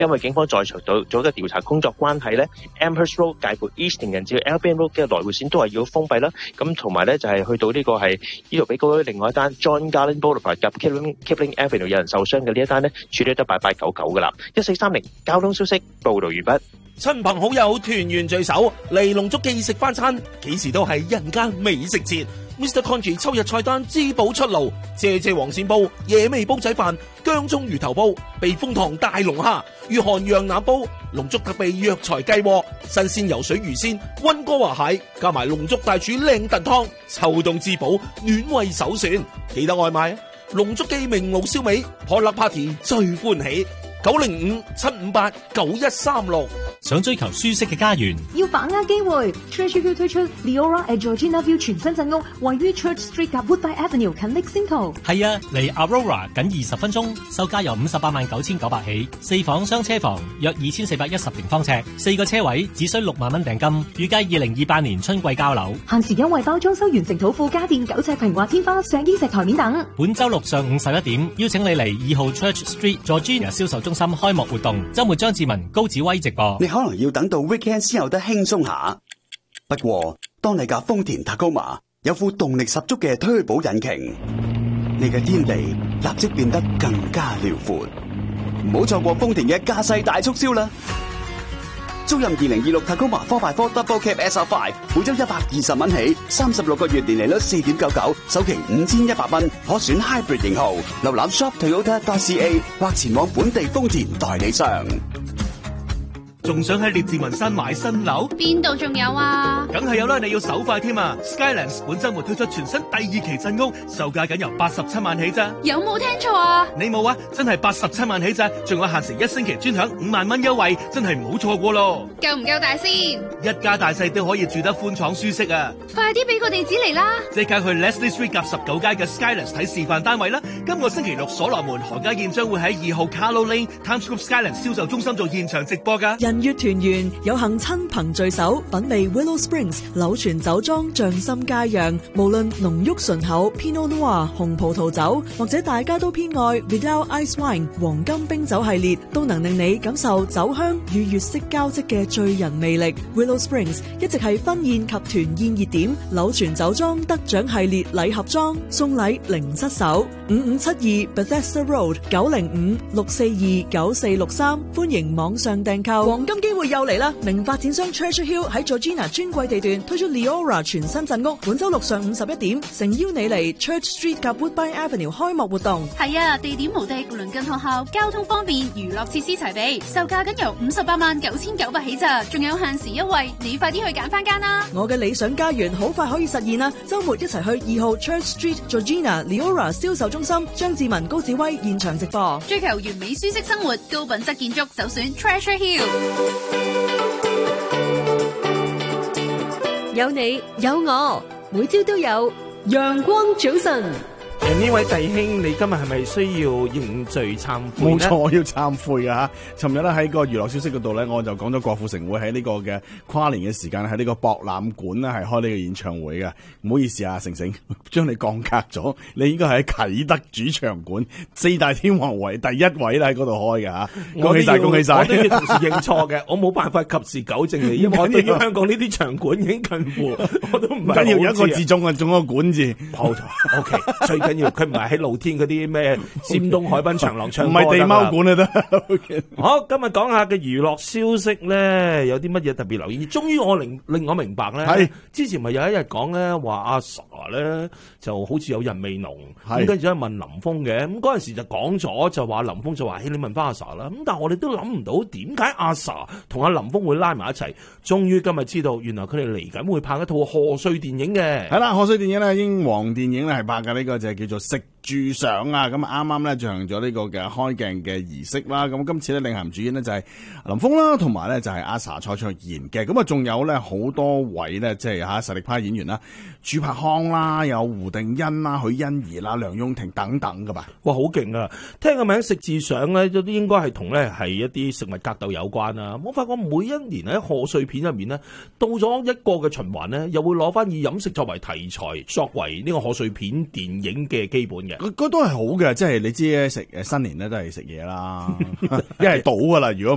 因為警方在場做咗嘅調查工作關係咧 ，Amherst Road 介乎 Easton 至 Albion Road 嘅來回線都係要封閉啦。咁同埋咧就係去到呢個係呢度比高另外一單 John Garland Boulevard 及 Kipling Avenue 有人受傷嘅呢一單咧，處理得8899噶啦。1430交通消息報道完畢。 親朋好友團圓聚首嚟龍足記食翻餐，幾時都係人間美食節。Mr. Congee 秋日菜單滋補出爐，謝黃鱔煲、野味煲仔飯、薑葱魚頭煲、避風塘大龍蝦、御寒羊腩煲、龍足特備藥材雞鍋、新鮮游水魚鮮、溫哥華蟹，加埋龍足大廚靚燉湯，秋冬滋補暖胃首選。記得外賣啊！龍足記明爐燒味，Potluck Party 最歡喜。905-758-9136。 想追求舒適嘅家園， 要把握機會。Treasure Hill 推出 Leora at Georgina View 全新鎮屋，位於 Church Street 及 Woodbine Avenue 近 Lexington。 係啊，離 Aurora 僅20分鐘，售價由589900起，4房雙車房，約2410平方尺，4個車位，只需6萬蚊訂金，預計2028年春季交樓。 限時優惠包裝修完成土庫家電9尺平滑天花、石英石台面等。 本周六上午11點，邀請你嚟2號 Church Street Georgina 銷售中心開幕活動，周末張志文、高子威直播。 你可能要等到 weekend 先有得輕鬆下，不過當你架豐田 Tacoma 有副動力十足嘅推保引擎，你嘅天地立即變得更加遼闊。唔好錯過豐田嘅駕駛大促銷啦！租賃2026 Tacoma 4x4 Double Cab SR5，每周120蚊起，36個月年利率4.99，首期5100蚊，可選 Hybrid 型號。瀏覽 shoptoyota.ca 或前往本地豐田代理商。 仲想喺列治文山買新樓？ 邊度仲有啊？ 梗係有啦，你要手快添啊 ！Skylands 本周末推出全新第2期鎮屋，售價僅由87萬起咋？ 有冇聽錯啊？ 你冇啊，真係87萬起咋，仲有限時1星期專享5萬蚊優惠，真係唔好錯過咯！ 夠唔夠大先？ 一家大細都可以住得寬敞舒適啊！ 快啲俾個地址嚟啦！ 即刻去 Leslie Street 夾19街嘅 Skylands 睇示範單位啦！今個星期六所羅門何家燕將會喺2號 Carlo Lane Times Square Skylands 銷售中心做現場直播噶。 人月團圓，有幸親朋聚首，品味 Willow Springs 柳泉酒莊匠心佳釀，無論濃郁醇厚 Pinot Noir 紅葡萄酒，或者大家都偏愛 Vidal Ice Wine 黃金冰酒系列，都能令你感受酒香與月色交織嘅醉人魅力。Willow Springs 一直係婚宴及團宴熱點，柳泉酒莊得獎系列禮盒裝，送禮零失手。5572 Bethesda Road 905-642-9463，歡迎網上訂購。黃金機會又嚟啦！名發展商 Treasure Hill 喺 Georgina 專櫃地段推出 Leora 全新鎮屋，本周六上午11點，誠邀你嚟 Church Street 及 Woodbine Avenue 開幕活動。 係啊，地點無敵，鄰近學校，交通方便，娛樂設施齊備，售價僅由589900起咋，仲有限時優惠，你快啲去揀翻間啦！ 我嘅理想家園好快可以實現啦！周末一齊去2號 Church Street Georgina Leora 銷售中心，張志文、高子威現場直播。 追求完美舒適生活，高品質建築，首選 Treasure Hill。 有你有我，每朝都有陽光早晨。 呢位弟兄，你今日係咪需要認罪懺悔？ 冇錯，我要懺悔啊！尋日咧喺個娛樂消息嗰度咧，我就講咗郭富城會喺呢個嘅跨年嘅時間喺呢個博覽館咧係開呢個演唱會嘅。唔好意思啊，成成將你降格咗，你應該係喺啟德主場館4大天王圍第一位咧喺嗰度開嘅吓。恭喜晒，恭喜晒！ 我都要同時認錯嘅，我冇辦法及時糾正你，因為我對於香港呢啲場館已經近乎我都唔緊要有一個字中啊，中個館字。 冇錯 ，OK， 最緊要佢唔係喺露天嗰啲咩尖東海濱長廊唱歌， 唔係地貓館啊得。 好，今日講下嘅娛樂消息咧，有啲乜嘢特別留意？終於我令我明白咧，係之前咪有一日講咧話阿 Sa 咧就好似有人味濃，咁跟住咧問林峰嘅，咁嗰陣時就講咗就話林峰就話，你問翻阿 Sa 啦，咁但係我哋都諗唔到點解阿 Sa 同阿林峰會拉埋一齊。終於今日知道，原來佢哋嚟緊會拍一套賀歲電影嘅。 係啦，賀歲電影咧，英皇電影咧係拍嘅，呢個就係叫做食住上啊，咁啱啱咧進行咗呢個嘅開鏡嘅儀式啦。咁今次咧領銜主演呢就係林峰啦，同埋咧就係阿 Sa 蔡卓妍嘅。咁啊仲有咧好多位咧即係實力派演員啦，朱柏康啦，有胡定欣啦、許欣怡啦、梁雍婷等等噶吧。 哇，好勁啊！聽個名食住上咧，都應該係同咧係一啲食物格鬥有關啦。我發覺每一年喺賀歲片入面咧，到咗一個嘅循環咧，又會攞翻以飲食作為題材，作為呢個賀歲片電影嘅基本嘅。 嗰都係好嘅，即係你知食新年咧都係食嘢啦，一係賭噶啦，如果